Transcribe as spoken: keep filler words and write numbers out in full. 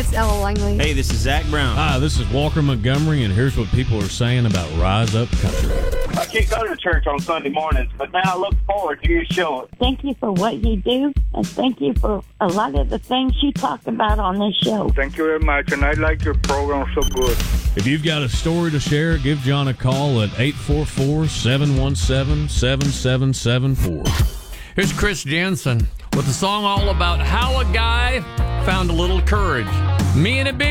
it's Ella Langley. Hey, this is Zach Brown. Hi, this is Walker Montgomery, and here's what people are saying about Rise Up Country. I can't go to church on Sunday mornings, but now I look forward to your show. Thank you for what you do, and thank you for a lot of the things you talk about on this show. Thank you very much, and I like your program so good. If you've got a story to share, give John a call at eight four four, seven one seven, seven seven seven four. Here's Chris Jensen with a song all about how a guy found a little courage. Me and a beer.